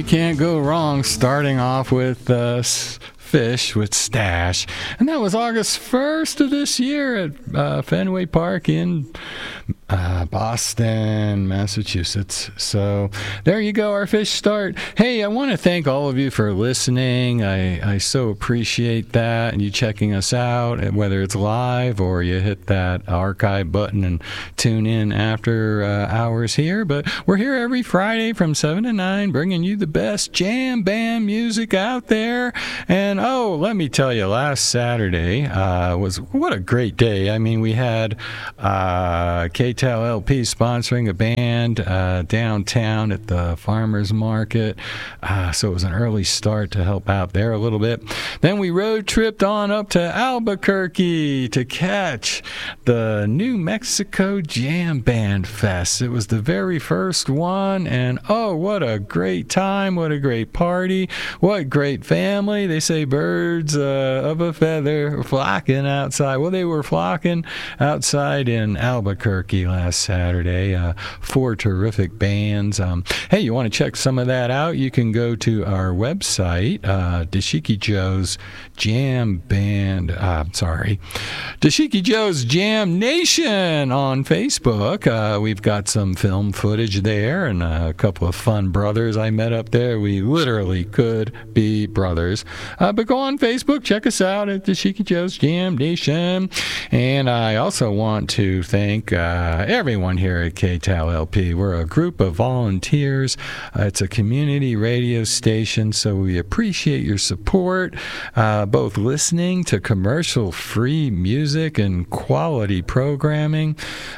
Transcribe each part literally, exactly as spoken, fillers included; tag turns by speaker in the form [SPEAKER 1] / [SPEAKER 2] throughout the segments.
[SPEAKER 1] you can't go wrong starting off with uh, Fish with Stash. And that was August first of this year at uh, Fenway Park in uh, Boston, Massachusetts. So there you go, our Fish start. Hey, I want to thank all of you for listening. I, I so appreciate that, and you checking us out, whether it's live or you hit that archive button and tune in after uh, hours here. But we're here every Friday from seven to nine, bringing you the best jam band music out there. And oh, let me tell you, last Saturday uh, was what a great day. I mean, we had uh, K T E L L P sponsoring a band uh, downtown at the farmers market, uh, so it was an early start to help out there a little bit. Then we road tripped on up to Albuquerque to catch the New Mexico Jam Band Fest. It was the very first one, and oh, what a great time, what a great party, what great family. They say birds uh, of a feather flocking outside. Well, they were flocking outside in Albuquerque last Saturday. Uh, four terrific bands. Um, hey, you want to check some of that out? You can go to our website, uh, Dashiki Joe's Jam Band. Uh, sorry, Dashiki Joe's Jam Nation on Facebook. Uh, we've got some film footage there and a couple of fun brothers I met up there. We literally could be brothers. Uh, but go on Facebook, check us out at Dashiki Joe's Jam Nation. And I also want to thank uh, everyone here at K T E L L P. We're a group of volunteers. Uh, it's a community radio station, so we appreciate your support, uh, both listening to commercial-free music and quality programming.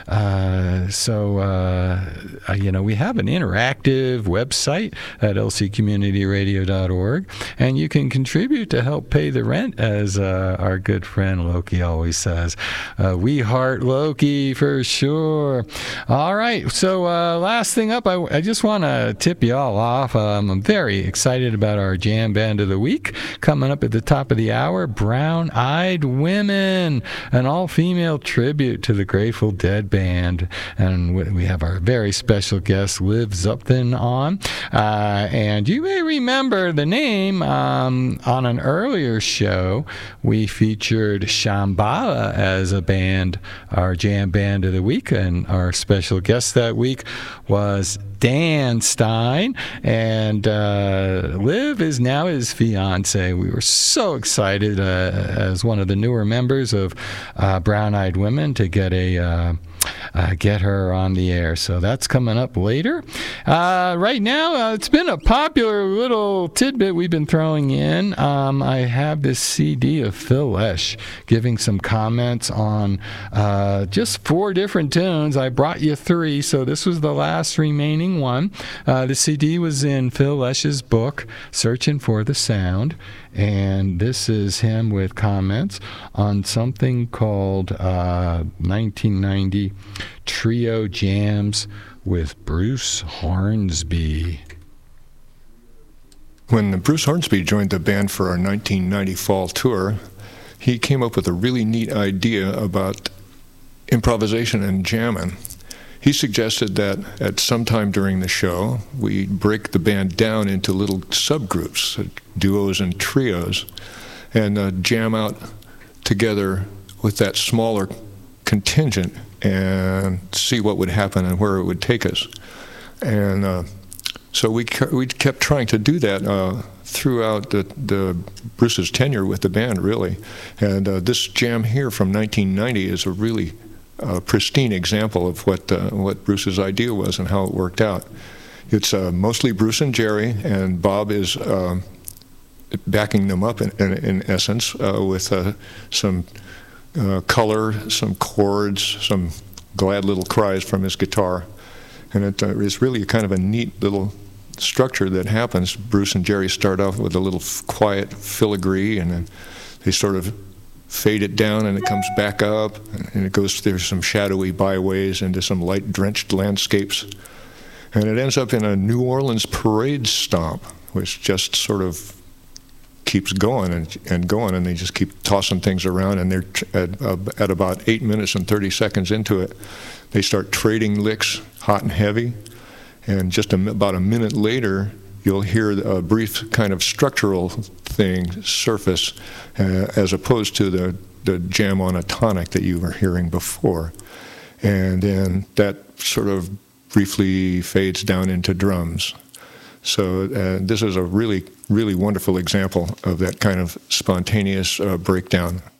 [SPEAKER 1] Uh, so, uh, you know, we have an interactive website at l c community radio dot org, and you can contribute to help pay the rent, as uh, our good friend Loki always says. Uh, we heart Loki for sure. All right, so uh, last thing up, I, I just want to tip you all off. Um, I'm very excited about our Jam Band of the Week coming up at the top of the hour. Brown Eyed Women, an all-female tribute to the Grateful Dead band. And we have our very special guest, Liv Zupton, on. Uh, and you may remember the name um, on an earlier show. We featured Shambhala as a band, our Jam Band of the Week, and our special guest that week was Dan Stein, and uh, Liv is now his fiance. We were so excited uh, as one of the newer members of uh, Brown Eyed Women to get a uh, Uh, get her on the air. So that's coming up later. Uh, right now, uh, it's been a popular little tidbit we've been throwing in. Um, I have this C D of Phil Lesh giving some comments on uh, just four different tunes. I brought you three, so this was the last remaining one. Uh, the C D was in Phil Lesh's book, Searching for the Sound. And this is him with comments on something called uh, nineteen ninety Trio Jams with Bruce Hornsby.
[SPEAKER 2] When Bruce Hornsby joined the band for our nineteen ninety fall tour, he came up with a really neat idea about improvisation and jamming. He suggested that at some time during the show, we break the band down into little subgroups, duos and trios, and uh, jam out together with that smaller contingent and see what would happen and where it would take us. And uh, so we we kept trying to do that uh, throughout the, the Bruce's tenure with the band, really. And uh, this jam here from nineteen ninety is a really a pristine example of what uh, what Bruce's idea was and how it worked out. It's uh, mostly Bruce and Jerry, and Bob is uh, backing them up in, in, in essence uh, with uh, some uh, color, some chords, some glad little cries from his guitar. And it uh, is really kind of a neat little structure that happens. Bruce and Jerry start off with a little f- quiet filigree, and then they sort of fade it down, and it comes back up, and it goes through some shadowy byways into some light-drenched landscapes. And it ends up in a New Orleans parade stomp, which just sort of keeps going and, and going, and they just keep tossing things around, and they're at, uh, at about eight minutes and thirty seconds into it, they start trading licks hot and heavy, and just a, about a minute later, you'll hear a brief kind of structural thing surface uh, as opposed to the, the jam on a tonic that you were hearing before. And then that sort of briefly fades down into drums. So uh, this is a really, really wonderful example of that kind of spontaneous uh, breakdown.